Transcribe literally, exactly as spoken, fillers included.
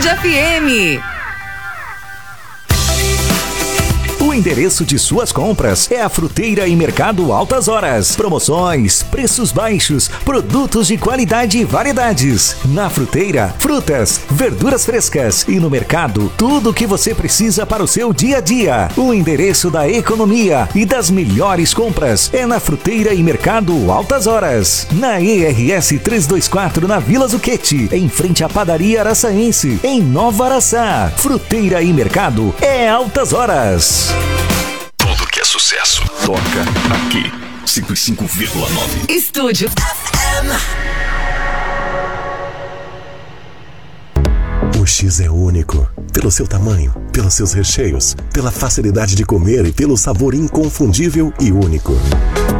Band F M. O endereço de suas compras é a Fruteira e Mercado Altas Horas. Promoções, preços baixos, produtos de qualidade e variedades. Na Fruteira, frutas, verduras frescas e no mercado, tudo o que você precisa para o seu dia a dia. O endereço da economia e das melhores compras é na Fruteira e Mercado Altas Horas. Na E R S trezentos e vinte e quatro, na Vila Zucchetti, em frente à Padaria Araçaense, em Nova Araçá. Fruteira e Mercado é Altas Horas. Tudo que é sucesso toca aqui. cinquenta e cinco vírgula nove. Estúdio F M. O X é único. Pelo seu tamanho, pelos seus recheios, pela facilidade de comer e pelo sabor inconfundível e único.